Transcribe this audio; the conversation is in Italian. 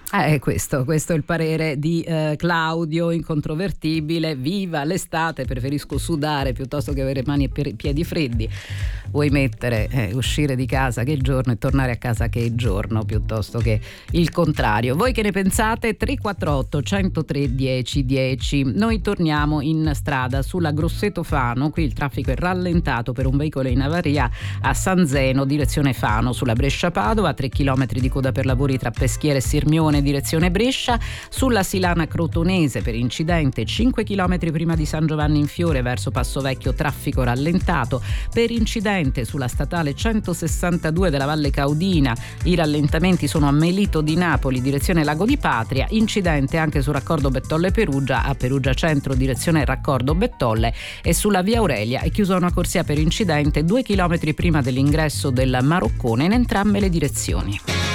Questo è il parere di Claudio, incontrovertibile. Viva l'estate, preferisco sudare piuttosto che avere mani e piedi freddi. Vuoi mettere uscire di casa che è giorno e tornare a casa che è giorno, piuttosto che il contrario. Voi che ne pensate? 348 103 10 10. Noi torniamo in strada sulla Grosseto Fano. Qui il traffico è rallentato per un veicolo in avaria a San Zeno direzione Fano, sulla Brescia-Padova, 3 km di coda per lavori tra Peschiera e Sirmione direzione Brescia. Sulla Silana Crotonese per incidente 5 km prima di San Giovanni in Fiore verso Passo Vecchio, traffico rallentato. Per incidente sulla statale 162 della Valle Caudina i rallentamenti sono a Melito di Napoli direzione Lago di Patria. Incidente anche sul raccordo Bettolle-Perugia a Perugia Centro direzione raccordo Bettolle, e sulla via Aurelia è chiusa una corsia per incidente 2 km prima dell'ingresso del Maroccone in entrambe le direzioni.